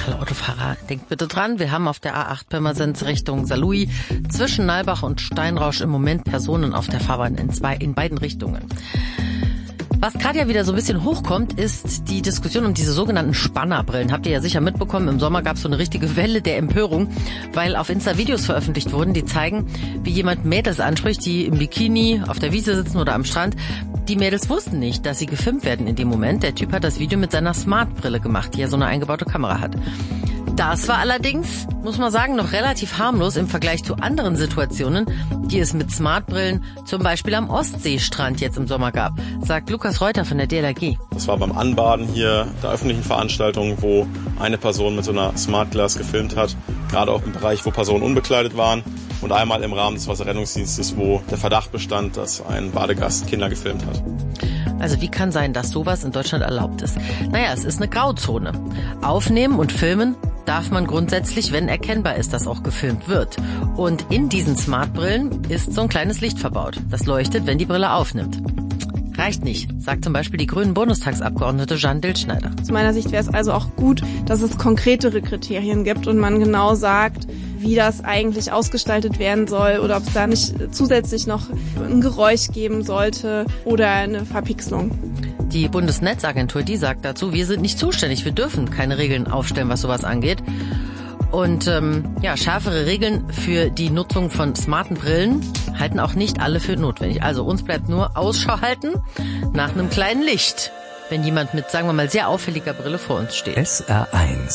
alle Autofahrer, denkt bitte dran, wir haben auf der A8 Pirmasens Richtung Saarlouis zwischen Nalbach und Steinrausch im Moment Personen auf der Fahrbahn in beiden Richtungen. Was gerade ja wieder so ein bisschen hochkommt, ist die Diskussion um diese sogenannten Spannerbrillen. Habt ihr ja sicher mitbekommen, im Sommer gab es so eine richtige Welle der Empörung, weil auf Insta Videos veröffentlicht wurden, die zeigen, wie jemand Mädels anspricht, die im Bikini auf der Wiese sitzen oder am Strand. Die Mädels wussten nicht, dass sie gefilmt werden in dem Moment. Der Typ hat das Video mit seiner Smartbrille gemacht, die ja so eine eingebaute Kamera hat. Das war allerdings, muss man sagen, noch relativ harmlos im Vergleich zu anderen Situationen, die es mit Smartbrillen zum Beispiel am Ostseestrand jetzt im Sommer gab, sagt Lukas Reuter von der DLRG. Das war beim Anbaden hier der öffentlichen Veranstaltung, wo eine Person mit so einer Smartglass gefilmt hat, gerade auch im Bereich, wo Personen unbekleidet waren. Und einmal im Rahmen des Wasserrettungsdienstes, wo der Verdacht bestand, dass ein Badegast Kinder gefilmt hat. Also wie kann sein, dass sowas in Deutschland erlaubt ist? Naja, es ist eine Grauzone. Aufnehmen und filmen darf man grundsätzlich, wenn erkennbar ist, dass auch gefilmt wird. Und in diesen Smartbrillen ist so ein kleines Licht verbaut. Das leuchtet, wenn die Brille aufnimmt. Reicht nicht, sagt zum Beispiel die grünen Bundestagsabgeordnete Jeanne Diltschneider. Aus meiner Sicht wäre es also auch gut, dass es konkretere Kriterien gibt und man genau sagt, wie das eigentlich ausgestaltet werden soll oder ob es da nicht zusätzlich noch ein Geräusch geben sollte oder eine Verpixelung. Die Bundesnetzagentur, die sagt dazu, wir sind nicht zuständig, wir dürfen keine Regeln aufstellen, was sowas angeht. Und schärfere Regeln für die Nutzung von smarten Brillen halten auch nicht alle für notwendig. Also uns bleibt nur Ausschau halten nach einem kleinen Licht, wenn jemand mit, sagen wir mal, sehr auffälliger Brille vor uns steht. SR1